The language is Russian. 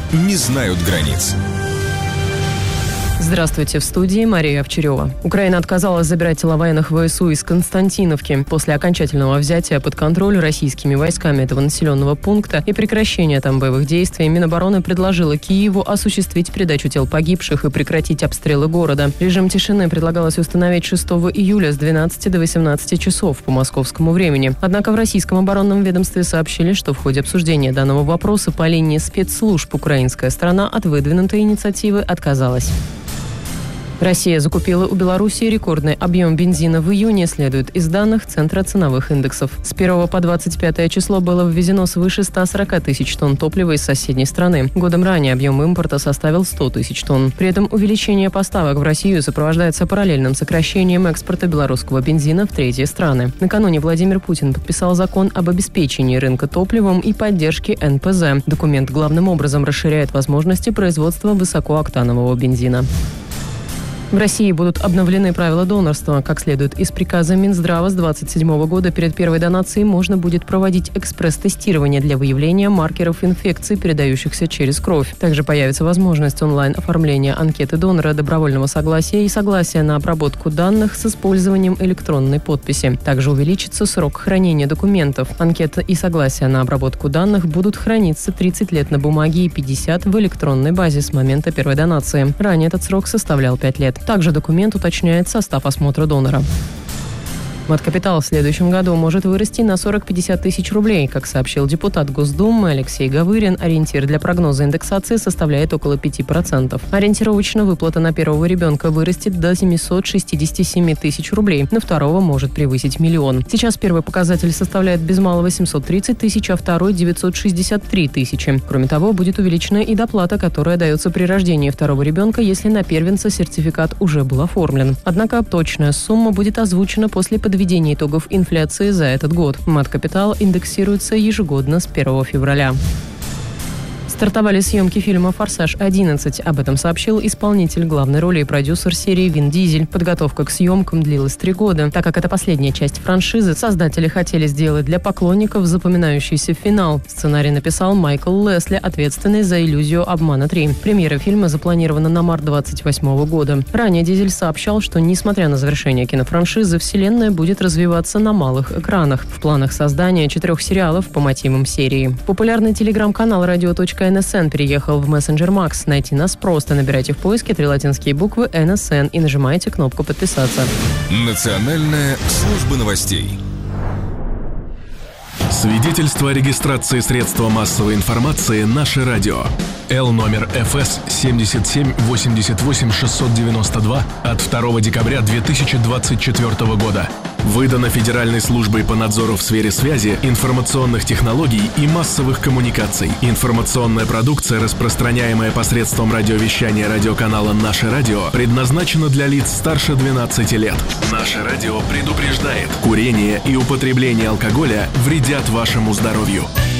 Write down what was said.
не знают границ. Здравствуйте, в студии Мария Овчарева. Украина отказалась забирать тела военных ВСУ из Константиновки. После окончательного взятия под контроль российскими войсками этого населенного пункта и прекращения там боевых действий, Минобороны предложила Киеву осуществить передачу тел погибших и прекратить обстрелы города. Режим тишины предлагалось установить 6 июля с 12 до 18 часов по московскому времени. Однако в российском оборонном ведомстве сообщили, что в ходе обсуждения данного вопроса по линии спецслужб украинская сторона от выдвинутой инициативы отказалась. Россия закупила у Беларуси рекордный объем бензина в июне, следует из данных Центра ценовых индексов. С 1 по 25 число было ввезено свыше 140 тысяч тонн топлива из соседней страны. Годом ранее объем импорта составил 100 тысяч тонн. При этом увеличение поставок в Россию сопровождается параллельным сокращением экспорта белорусского бензина в третьи страны. Накануне Владимир Путин подписал закон об обеспечении рынка топливом и поддержке НПЗ. Документ главным образом расширяет возможности производства высокооктанового бензина. В России будут обновлены правила донорства. Как следует из приказа Минздрава, с 2027 года перед первой донацией можно будет проводить экспресс-тестирование для выявления маркеров инфекций, передающихся через кровь. Также появится возможность онлайн-оформления анкеты донора, добровольного согласия и согласия на обработку данных с использованием электронной подписи. Также увеличится срок хранения документов. Анкета и согласие на обработку данных будут храниться 30 лет на бумаге и 50 в электронной базе с момента первой донации. Ранее этот срок составлял 5 лет. Также документ уточняет состав осмотра донора. Мат-капитал в следующем году может вырасти на 40-50 тысяч рублей. Как сообщил депутат Госдумы Алексей Гавырин, ориентир для прогноза индексации составляет около 5%. Ориентировочно выплата на первого ребенка вырастет до 767 тысяч рублей, на второго может превысить 1 миллион. Сейчас первый показатель составляет без малого 730 тысяч, а второй – 963 тысячи. Кроме того, будет увеличена и доплата, которая дается при рождении второго ребенка, если на первенца сертификат уже был оформлен. Однако точная сумма будет озвучена после подведения итогов инфляции за этот год. Мат-капитал индексируется ежегодно с 1 февраля. Стартовали съемки фильма «Форсаж-11». Об этом сообщил исполнитель главной роли и продюсер серии Вин Дизель. Подготовка к съемкам длилась 3 года. Так как это последняя часть франшизы, создатели хотели сделать для поклонников запоминающийся финал. Сценарий написал Майкл Лесли, ответственный за «Иллюзию обмана 3». Премьера фильма запланирована на март 2028 года. Ранее Дизель сообщал, что, несмотря на завершение кинофраншизы, вселенная будет развиваться на малых экранах. В планах создания 4 сериалов по мотивам серии. Популярный телеграм-канал «Радио.НСН» переехал в мессенджер Макс. Найти нас просто. Набирайте в поиске 3 латинские буквы НСН и нажимайте кнопку «Подписаться». Национальная служба новостей. Свидетельство о регистрации средства массовой информации «Наше радио». Л номер ФС 77 88 692 от 2 декабря 2024 года. Выдано Федеральной службой по надзору в сфере связи, информационных технологий и массовых коммуникаций. Информационная продукция, распространяемая посредством радиовещания радиоканала «Наше радио», предназначена для лиц старше 12 лет. «Наше радио» предупреждает: курение и употребление алкоголя вредят вашему здоровью.